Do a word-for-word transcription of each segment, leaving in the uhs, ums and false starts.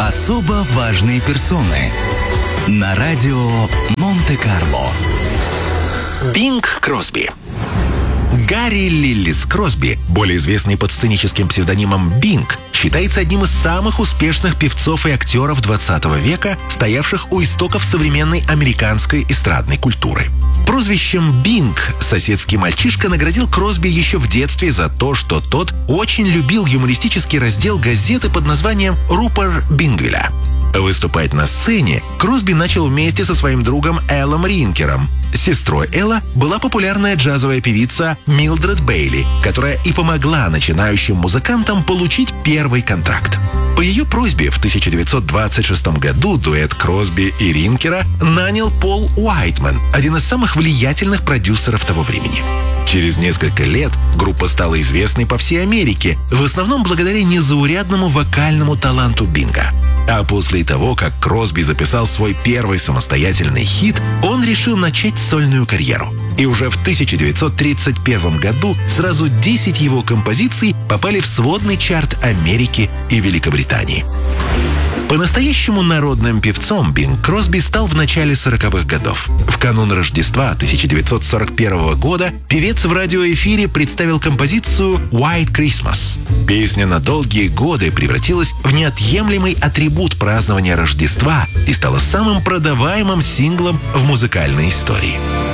Особо важные персоны на радио Монте-Карло. Бинг Кросби. Гарри Лиллис Кросби, более известный под сценическим псевдонимом Бинг, считается одним из самых успешных певцов и актеров двадцатого века, стоявших у истоков современной американской эстрадной культуры. Прозвищем «Бинг» соседский мальчишка наградил Кросби еще в детстве за то, что тот очень любил юмористический раздел газеты под названием «Рупор Бингвилля». Выступать на сцене Кросби начал вместе со своим другом Эллом Ринкером. Сестрой Элла была популярная джазовая певица Милдред Бейли, которая и помогла начинающим музыкантам получить первый контракт. По ее просьбе в тысяча девятьсот двадцать шестом году дуэт Кросби и Ринкера нанял Пол Уайтман, один из самых влиятельных продюсеров того времени. Через несколько лет группа стала известной по всей Америке, в основном благодаря незаурядному вокальному таланту Бинга. А после того, как Кросби записал свой первый самостоятельный хит, он решил начать сольную карьеру. И уже в тысяча девятьсот тридцать первом году сразу десять его композиций попали в сводный чарт Америки и Великобритании. По-настоящему народным певцом Бинг Кросби стал в начале сороковых годов. В канун Рождества тысяча девятьсот сорок первого года певец в радиоэфире представил композицию «White Christmas». Песня на долгие годы превратилась в неотъемлемый атрибут празднования Рождества и стала самым продаваемым синглом в музыкальной истории.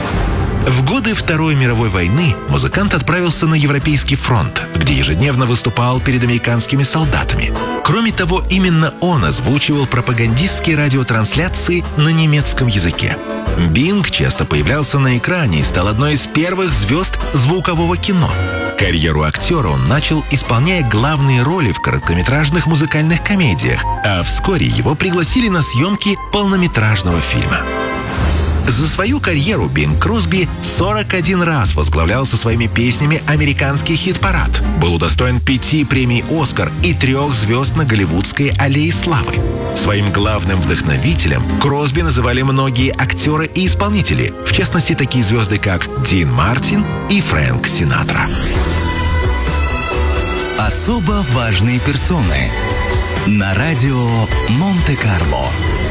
В годы Второй мировой войны музыкант отправился на Европейский фронт, где ежедневно выступал перед американскими солдатами. Кроме того, именно он озвучивал пропагандистские радиотрансляции на немецком языке. Бинг часто появлялся на экране и стал одной из первых звезд звукового кино. Карьеру актера он начал, исполняя главные роли в короткометражных музыкальных комедиях, а вскоре его пригласили на съемки полнометражного фильма. За свою карьеру Бинг Кросби сорок один раз возглавлял со своими песнями американский хит-парад, был удостоен пяти премий «Оскар» и трех звезд на Голливудской аллее славы. Своим главным вдохновителем Кросби называли многие актеры и исполнители, в частности, такие звезды, как Дин Мартин и Фрэнк Синатра. Особо важные персоны на радио Монте-Карло.